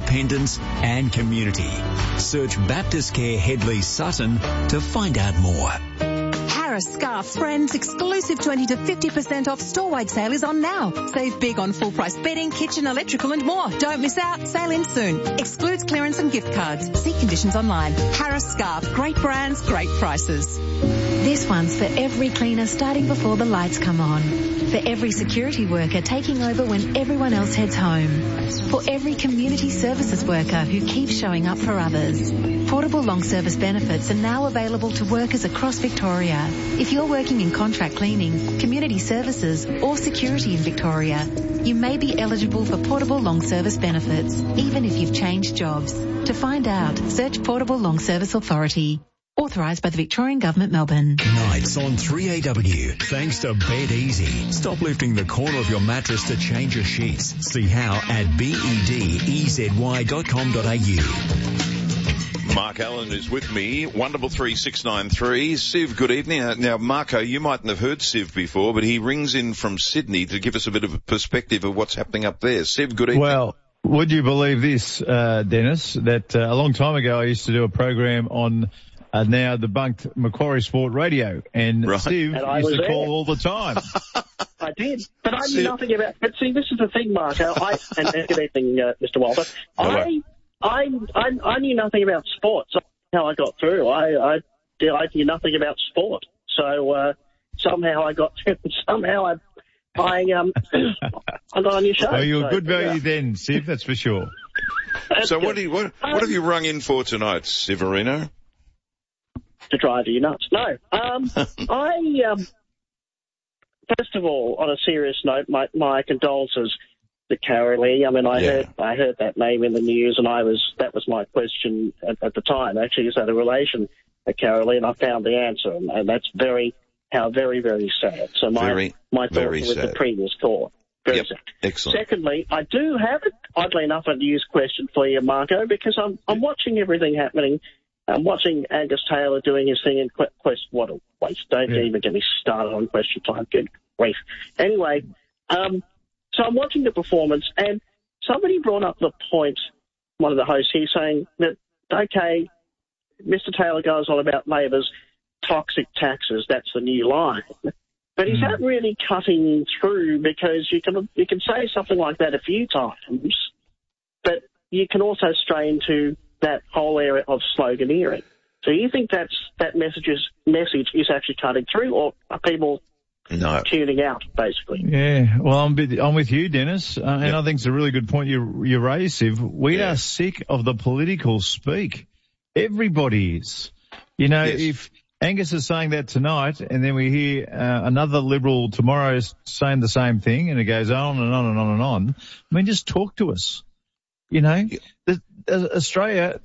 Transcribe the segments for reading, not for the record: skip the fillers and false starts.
independence and community. Search Baptist Care Headley Sutton to find out more. Harris Scarf's friends exclusive 20 to 50% off store-wide sale is on now. Save big on full-price bedding, kitchen, electrical and more. Don't miss out. Sale ends soon. Excludes clearance and gift cards. See conditions online. Harris Scarf. Great brands, great prices. This one's for every cleaner starting before the lights come on. For every security worker taking over when everyone else heads home. For every community services worker who keeps showing up for others. Portable long service benefits are now available to workers across Victoria. If you're working in contract cleaning, community services or security in Victoria, you may be eligible for portable long service benefits, even if you've changed jobs. To find out, search Portable Long Service Authority. Authorised by the Victorian Government, Melbourne. Nights on 3AW. Thanks to Bed Easy. Stop lifting the corner of your mattress to change your sheets. See how at bedezy.com.au. Mark Allen is with me, 133 Siv, good evening. Now, Marco, you mightn't have heard Siv before, but he rings in from Sydney to give us a bit of a perspective of what's happening up there. Siv, good evening. Well, would you believe this, Dennis, that a long time ago I used to do a program on now debunked Macquarie Sport Radio, and right. Steve used to call all the time. I did, but I knew nothing about. But see, this is the thing, Marco. And good evening, Mr. Walter. I knew nothing about sports. So how I got through, I knew nothing about sport. So somehow I got through. Somehow I got on your show. Well, you were good value then, Steve. That's for sure. So what have you rung in for tonight, Severino? To drive you nuts. No. First of all, on a serious note, my condolences to Carolee. I mean, I heard that name in the news, and that was my question at the time. Actually, is that a relation to Carolee? And I found the answer, and that's very, very sad. So my thoughts with the previous call. Very sad. Excellent. Secondly, I do have, oddly enough, a news question for you, Marco, because I'm watching everything happening. I'm watching Angus Taylor doing his thing in Quest. What a waste. Don't even get me started on Question Time. Good grief. Anyway, so I'm watching the performance, and somebody brought up the point, one of the hosts here, saying that, okay, Mr. Taylor goes on about Labor's toxic taxes. That's the new line. But is that really cutting through? Because you can say something like that a few times, but you can also stray into that whole area of sloganeering. So you think that message is actually cutting through, or are people tuning out, basically? Yeah, well, I'm with you, Dennis, and I think it's a really good point you raised, Siv. We are sick of the political speak. Everybody is. You know, if Angus is saying that tonight, and then we hear another Liberal tomorrow saying the same thing, and it goes on and on and on and on, I mean, just talk to us. You know, Australia,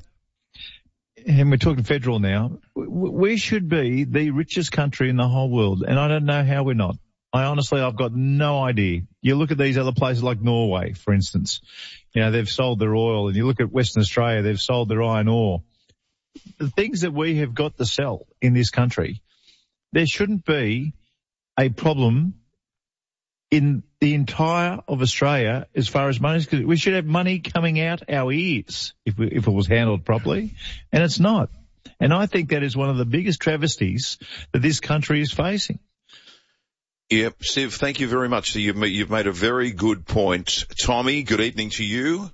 and we're talking federal now, we should be the richest country in the whole world, and I don't know how we're not. I've got no idea. You look at these other places like Norway, for instance. You know, they've sold their oil, and you look at Western Australia, they've sold their iron ore. The things that we have got to sell in this country, there shouldn't be a problem in the entire of Australia as far as money is concerned. We should have money coming out our ears if it was handled properly, and it's not. And I think that is one of the biggest travesties that this country is facing. Yep, Siv, thank you very much. You've made a very good point. Tommy, good evening to you.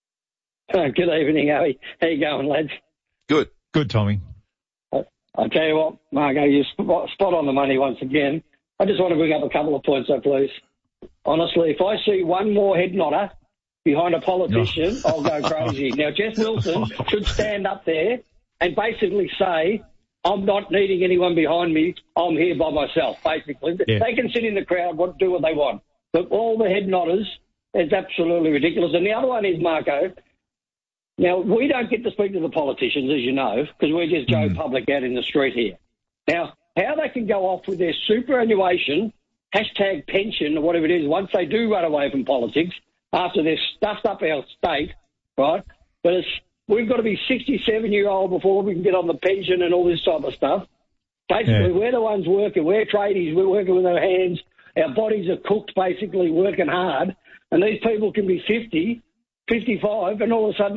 Good evening, Harry. How you going, lads? Good. Good, Tommy. I'll tell you what, Margo, you're spot on the money once again. I just want to bring up a couple of points, though, please. Honestly, if I see one more head nodder behind a politician, I'll go crazy. Now, Jess Wilson should stand up there and basically say, I'm not needing anyone behind me. I'm here by myself, basically. Yeah. They can sit in the crowd, do what they want. But all the head nodders is absolutely ridiculous. And the other one is, Marco, now, we don't get to speak to the politicians, as you know, because we're just Joe Public out in the street here. Now, how they can go off with their superannuation, #pension, or whatever it is, once they do run away from politics, after they've stuffed up our state, right? But we've got to be 67-year-old before we can get on the pension and all this type of stuff. Basically, we're the ones working. We're tradies. We're working with our hands. Our bodies are cooked, basically, working hard. And these people can be 50, 55, and all of a sudden